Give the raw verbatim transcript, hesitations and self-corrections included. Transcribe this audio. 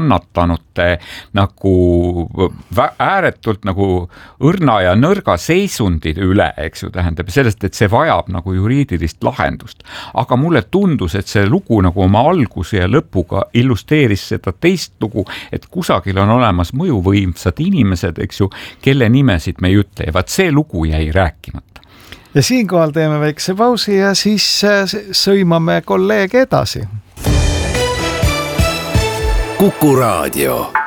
kannatanute nagu ääretult nagu õrna ja nõrga seisundid üle, eks ju, tähendab sellest, et see vajab nagu juriidilist lahendust. Aga mulle tundus, et see lugu nagu oma alguse ja lõpuga illustreeris seda teist lugu, et kusagil on olemas mõjuvõimsad inimesed, eks ju, kelle nimesid me ei ütle ja vaat see lugu jäi rääkimata. Ja siinkohal teeme väikse pausi ja siis sõimame kolleege edasi. Kuku Raadio.